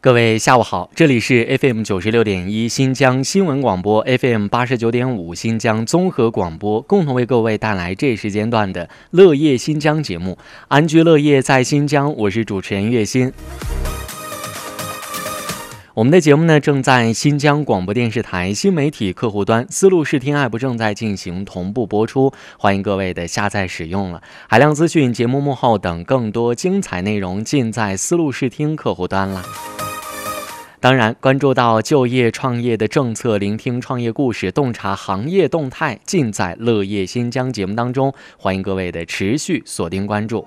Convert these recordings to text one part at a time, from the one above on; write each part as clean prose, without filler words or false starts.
各位下午好，这里是 FM 96.1新疆新闻广播 FM 89.5新疆综合广播，共同为各位带来这时间段的乐业新疆节目。安居乐业在新疆，我是主持人岳鑫。我们的节目呢，正在新疆广播电视台新媒体客户端丝路视听 App 正在进行同步播出，欢迎各位的下载使用了。海量资讯、节目幕后等更多精彩内容尽在丝路视听客户端了。当然，关注到就业创业的政策，聆听创业故事，洞察行业动态，尽在乐业新疆节目当中，欢迎各位的持续锁定关注。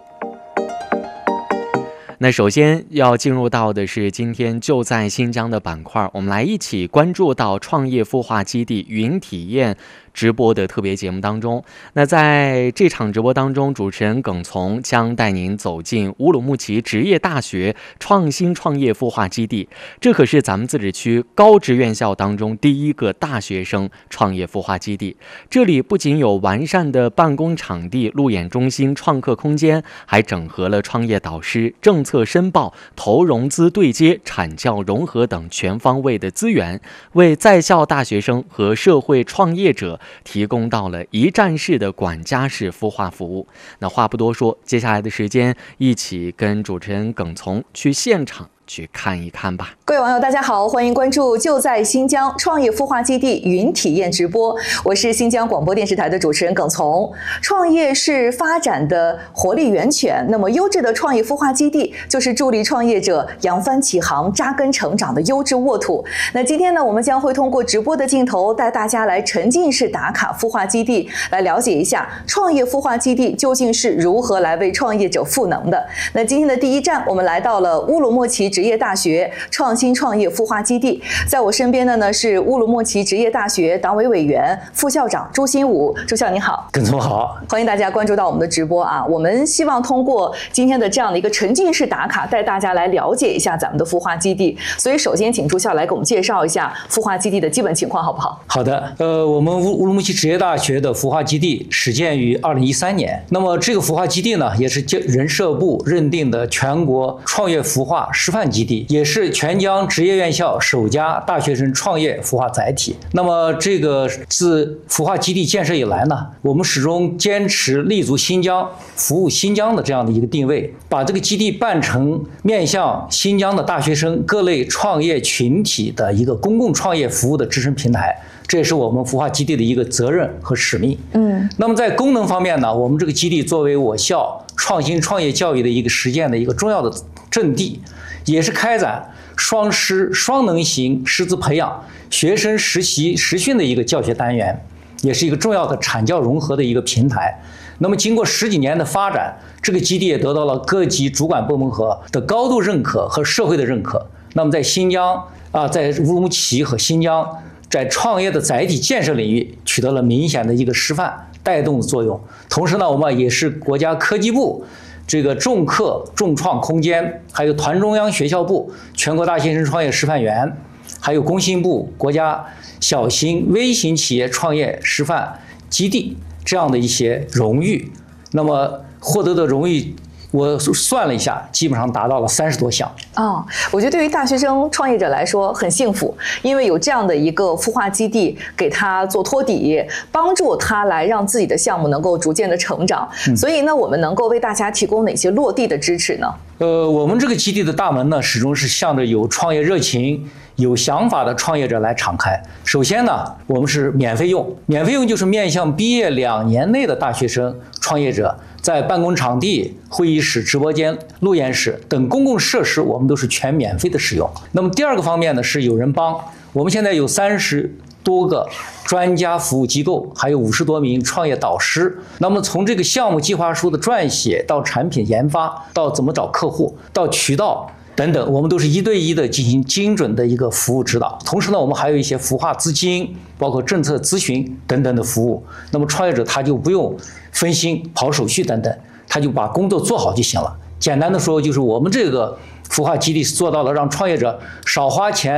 那首先要进入到的是今天就在新疆的板块，我们来一起关注到创业孵化基地云体验直播的特别节目当中。那在这场直播当中，主持人耿从将带您走进乌鲁木齐职业大学创新创业孵化基地，这可是咱们自治区高职院校当中第一个大学生创业孵化基地。这里不仅有完善的办公场地、路演中心、创客空间，还整合了创业导师、政策申报、投融资对接、产教融合等全方位的资源，为在校大学生和社会创业者提供到了一站式的管家式孵化服务。那话不多说，接下来的时间一起跟主持人耿从去现场去看一看吧。 各位网友大家好，欢迎关注就在新疆创业孵化基地云体验直播，我是新疆广播电视台的主持人耿从。创业是发展的活力源泉，那么优质的创业孵化基地就是助力创业者扬帆起航、扎根成长的优质沃土。那今天呢，我们将会通过直播的镜头带大家来沉浸式打卡孵化基地，来了解一下创业孵化基地究竟是如何来为创业者赋能的。那今天的第一站，我们来到了乌鲁木齐职业大学创新创业孵化基地，在我身边的呢是乌鲁木齐职业大学党委委员、副校长朱新武。朱校您好。 耿从好， 欢迎大家关注到我们的直播啊！我们希望通过今天的这样的一个沉浸式打卡，带大家来了解一下咱们的孵化基地。所以首先请朱校来给我们介绍一下孵化基地的基本情况，好不好？ 好的，我们乌鲁木齐职业大学的孵化基地始建于2013年。那么这个孵化基地呢，也是人社部认定的全国创业孵化示范基地，也是全疆职业院校首家大学生创业孵化载体。那么这个自孵化基地建设以来呢，我们始终坚持立足新疆、服务新疆的这样的一个定位，把这个基地办成面向新疆的大学生各类创业群体的一个公共创业服务的支撑平台。这也是我们孵化基地的一个责任和使命。那么在功能方面呢，我们这个基地作为我校创新创业教育的一个实践的一个重要的阵地，也是开展双师双能型师资培养、学生实习实训的一个教学单元，也是一个重要的产教融合的一个平台。那么经过10几年的发展，这个基地也得到了各级主管部门的高度认可和社会的认可。那么在新疆在乌鲁木齐和新疆，在创业的载体建设领域取得了明显的一个示范带动的作用。同时呢，我们也是国家科技部这个重客重创空间，还有团中央学校部全国大学生创业示范园，还有工信部国家小型微型企业创业示范基地这样的一些荣誉。那么获得的荣誉我算了一下，基本上达到了30多项。 我觉得对于大学生创业者来说很幸福，因为有这样的一个孵化基地给他做托底，帮助他来让自己的项目能够逐渐的成长。所以呢，我们能够为大家提供哪些落地的支持呢？ 我们这个基地的大门呢，始终是向着有创业热情、有想法的创业者来敞开。首先呢，我们是免费用，免费用就是面向毕业2年内的大学生创业者，在办公场地、会议室、直播间、路演室等公共设施，我们都是全免费的使用。那么第二个方面呢，是有人帮。我们现在有30多个专家服务机构，还有50多名创业导师。那么从这个项目计划书的撰写到产品研发，到怎么找客户，到渠道等等，我们都是1对1的进行精准的一个服务指导。同时呢，我们还有一些孵化资金，包括政策咨询等等的服务。那么创业者他就不用分心跑手续等等，他就把工作做好就行了。简单的说，就是我们这个孵化基地是做到了让创业者少花钱、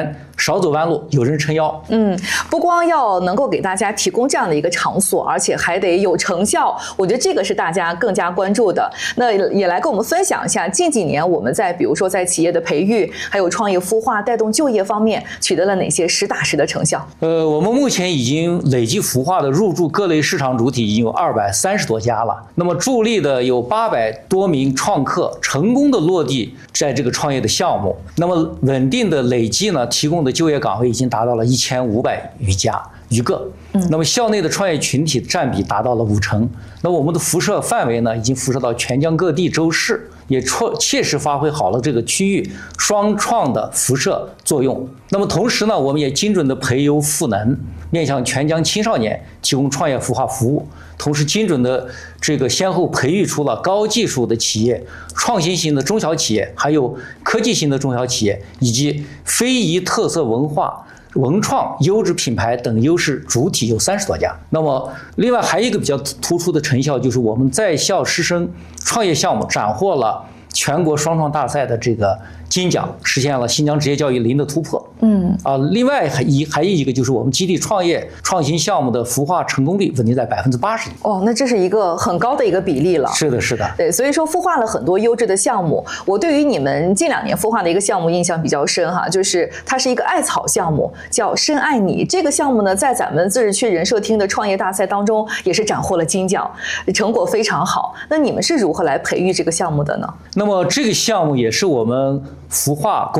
少走弯路，有人撑腰。 不光要能够给大家提供这样的一个场所，而且还得有成效，我觉得这个是大家更加关注的。那也来跟我们分享一下近几年我们在比如说在企业的培育，还有创业孵化、带动就业方面取得了哪些实打实的成效？ 我们目前已经累计孵化的入驻各类市场主体已经有230多家了。那么助力的有800多名创客成功的落地在这个创业的项目。那么稳定的累计呢，提供的就业岗位已经达到了1500余个。那么校内的创业群体占比达到了50%。那我们的辐射范围呢，已经辐射到全疆各地州市，也切实发挥好了这个区域双创的辐射作用。那么同时呢，我们也精准的培优赋能，面向全疆青少年提供创业孵化服务，同时精准的先后培育出了高技术的企业、创新型的中小企业，还有科技型的中小企业，以及非遗特色文创优质品牌等优势主体有30多家。那么另外还有一个比较突出的成效，就是我们在校师生创业项目斩获了全国双创大赛的这个金奖，实现了新疆职业教育零的突破。另外还有一个就是我们基地创业创新项目的孵化成功率稳定在80%。 那这是一个很高的一个比例了。 是的，是的。 对，所以说孵化了很多优质的项目。我对于你们近2年孵化的一个项目印象比较深哈，就是它是一个爱草项目，叫深爱你。这个项目呢，在咱们自治区人社厅的创业大赛当中也是斩获了金奖，成果非常好。那你们是如何来培育这个项目的呢？ 那么这个项目也是我们孵化